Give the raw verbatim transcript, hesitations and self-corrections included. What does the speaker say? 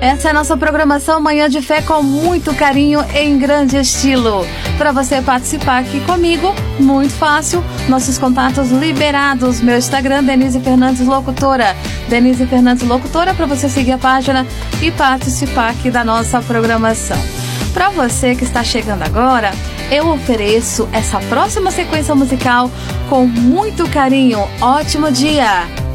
Essa é a nossa programação Manhã de Fé com muito carinho em grande estilo. Para você participar aqui comigo, muito fácil, nossos contatos liberados. Meu Instagram, Denise Fernandes Locutora. Denise Fernandes Locutora, para você seguir a página e participar aqui da nossa programação. Para você que está chegando agora, eu ofereço essa próxima sequência musical com muito carinho. Ótimo dia!